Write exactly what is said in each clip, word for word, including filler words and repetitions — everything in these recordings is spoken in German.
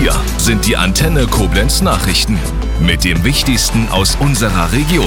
hier sind die Antenne Koblenz Nachrichten mit dem Wichtigsten aus unserer Region.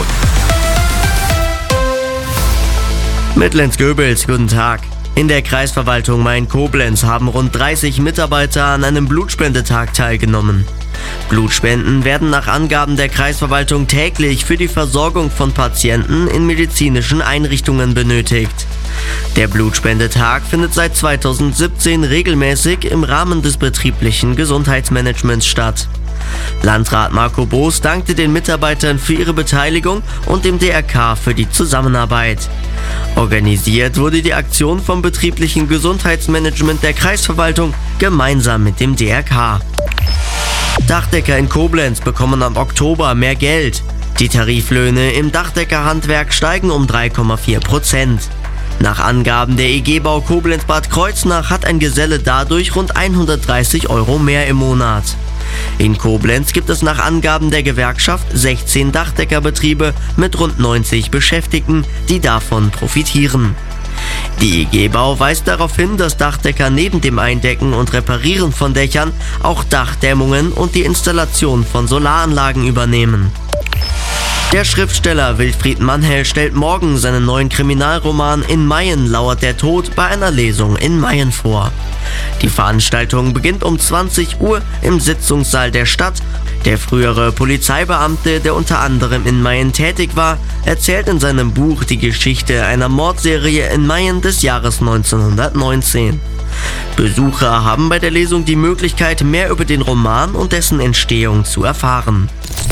Mit Lenz Goebels, guten Tag. In der Kreisverwaltung Main-Koblenz haben rund dreißig Mitarbeiter an einem Blutspendetag teilgenommen. Blutspenden werden nach Angaben der Kreisverwaltung täglich für die Versorgung von Patienten in medizinischen Einrichtungen benötigt. Der Blutspendetag findet seit zweitausendsiebzehn regelmäßig im Rahmen des betrieblichen Gesundheitsmanagements statt. Landrat Marco Boos dankte den Mitarbeitern für ihre Beteiligung und dem D R K für die Zusammenarbeit. Organisiert wurde die Aktion vom betrieblichen Gesundheitsmanagement der Kreisverwaltung gemeinsam mit dem D R K. Dachdecker in Koblenz bekommen am Oktober mehr Geld. Die Tariflöhne im Dachdeckerhandwerk steigen um drei Komma vier Prozent. Nach Angaben der E G-Bau Koblenz-Bad Kreuznach hat ein Geselle dadurch rund hundertdreißig Euro mehr im Monat. In Koblenz gibt es nach Angaben der Gewerkschaft sechzehn Dachdeckerbetriebe mit rund neunzig Beschäftigten, die davon profitieren. Die E G-Bau weist darauf hin, dass Dachdecker neben dem Eindecken und Reparieren von Dächern auch Dachdämmungen und die Installation von Solaranlagen übernehmen. Der Schriftsteller Wilfried Mannhell stellt morgen seinen neuen Kriminalroman In Mayen lauert der Tod bei einer Lesung in Mayen vor. Die Veranstaltung beginnt um zwanzig Uhr im Sitzungssaal der Stadt. Der frühere Polizeibeamte, der unter anderem in Mayen tätig war, erzählt in seinem Buch die Geschichte einer Mordserie in Mayen des Jahres neunzehnhundertneunzehn. Besucher haben bei der Lesung die Möglichkeit, mehr über den Roman und dessen Entstehung zu erfahren.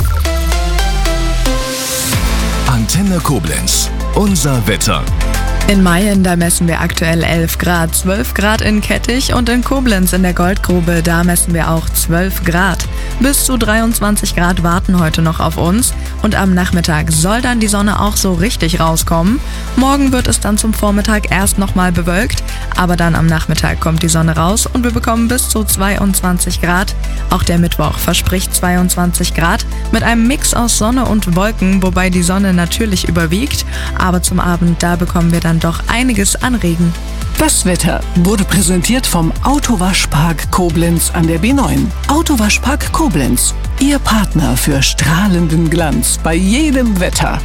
Antenne Koblenz, unser Wetter. In Mayen, da messen wir aktuell elf Grad, zwölf Grad in Kettich und in Koblenz in der Goldgrube, da messen wir auch zwölf Grad. Bis zu dreiundzwanzig Grad warten heute noch auf uns und am Nachmittag soll dann die Sonne auch so richtig rauskommen. Morgen wird es dann zum Vormittag erst nochmal bewölkt, aber dann am Nachmittag kommt die Sonne raus und wir bekommen bis zu zweiundzwanzig Grad. Auch der Mittwoch verspricht zweiundzwanzig Grad mit einem Mix aus Sonne und Wolken, wobei die Sonne natürlich überwiegt, aber zum Abend, da bekommen wir dann doch einiges an Regen. Das Wetter wurde präsentiert vom Autowaschpark Koblenz an der B neun. Autowaschpark Koblenz, Ihr Partner für strahlenden Glanz bei jedem Wetter.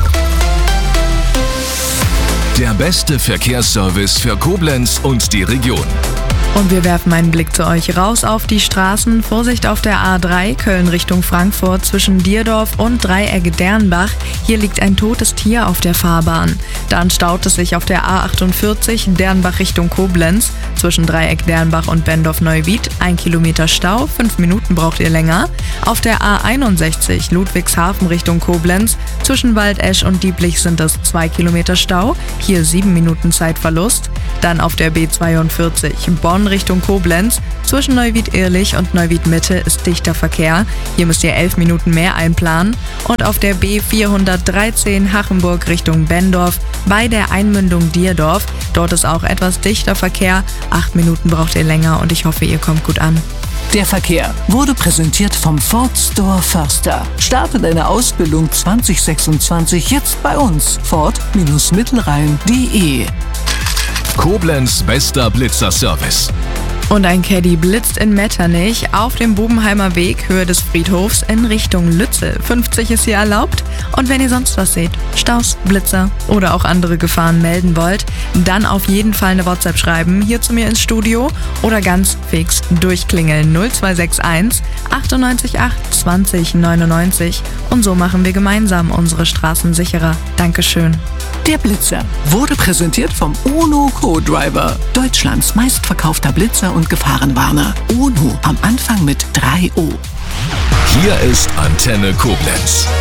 Der beste Verkehrsservice für Koblenz und die Region. Und wir werfen einen Blick zu euch raus auf die Straßen. Vorsicht auf der A drei, Köln Richtung Frankfurt zwischen Dierdorf und Dreieck-Dernbach. Hier liegt ein totes Tier auf der Fahrbahn. Dann staut es sich auf der A achtundvierzig, Dernbach Richtung Koblenz. Zwischen Dreieck-Dernbach und Bendorf-Neuwied ein Kilometer Stau, fünf Minuten braucht ihr länger. Auf der A einundsechzig, Ludwigshafen Richtung Koblenz. Zwischen Waldesch und Dieblich sind es zwei Kilometer Stau, hier sieben Minuten Zeitverlust. Dann auf der B zweiundvierzig, Bonn Richtung Koblenz. Zwischen Neuwied-Ehrlich und Neuwied-Mitte ist dichter Verkehr. Hier müsst ihr elf Minuten mehr einplanen. Und auf der B vierhundertdreizehn Hachenburg Richtung Bendorf bei der Einmündung Dierdorf. Dort ist auch etwas dichter Verkehr. Acht Minuten braucht ihr länger und ich hoffe, ihr kommt gut an. Der Verkehr wurde präsentiert vom Ford Store Förster. Starte deine Ausbildung zwanzig sechsundzwanzig jetzt bei uns. Ford Mittelrhein punkt de. Koblenz bester Blitzer-Service. Und ein Caddy blitzt in Metternich auf dem Bubenheimer Weg, Höhe des Friedhofs in Richtung Lützel. fünfzig ist hier erlaubt. Und wenn ihr sonst was seht, Staus, Blitzer oder auch andere Gefahren melden wollt, dann auf jeden Fall eine WhatsApp schreiben, hier zu mir ins Studio oder ganz fix durchklingeln null zwei sechs eins achtundneunzig acht zwanzig neunundneunzig. Und so machen wir gemeinsam unsere Straßen sicherer. Dankeschön. Der Blitzer wurde präsentiert vom UNO Co-Driver, Deutschlands meistverkaufter Blitzer und Gefahrenwarner. UNO am Anfang mit drei O. Hier ist Antenne Koblenz.